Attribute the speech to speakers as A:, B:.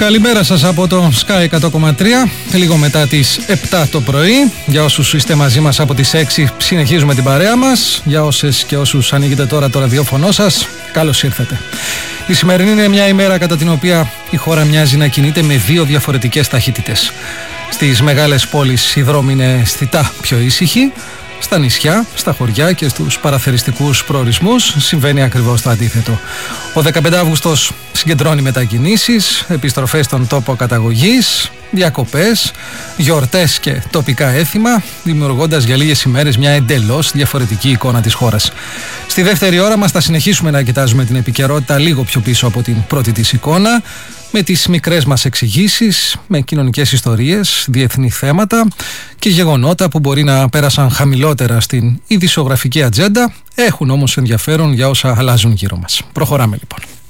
A: Καλημέρα σας από το Sky 100,3, λίγο μετά τις 7 το πρωί. Για όσους είστε μαζί μας από τις 6, συνεχίζουμε την παρέα μας. Για όσες και όσους ανοίγετε τώρα το ραδιόφωνο σας, καλώς ήρθατε. Η σημερινή είναι μια ημέρα κατά την οποία η χώρα μοιάζει να κινείται με δύο διαφορετικές ταχύτητες. Στις μεγάλες πόλεις οι δρόμοι είναι αισθητά πιο ήσυχοι. Στα νησιά, στα χωριά και στους παραθεριστικούς προορισμούς συμβαίνει ακριβώς το αντίθετο. Ο 15 Αύγουστος συγκεντρώνει μετακινήσεις, επιστροφές στον τόπο καταγωγής, διακοπές, γιορτές και τοπικά έθιμα, δημιουργώντας για λίγες ημέρες μια εντελώς διαφορετική εικόνα της χώρας. Στη δεύτερη ώρα μας θα συνεχίσουμε να κοιτάζουμε την επικαιρότητα λίγο πιο πίσω από την πρώτη της εικόνα, με τις μικρές μας εξηγήσεις, με κοινωνικές ιστορίες, διεθνή θέματα και γεγονότα που μπορεί να πέρασαν χαμηλότερα στην ειδησιογραφική ατζέντα, έχουν όμως ενδιαφέρον για όσα αλλάζουν γύρω μας. Προχωράμε λοιπόν.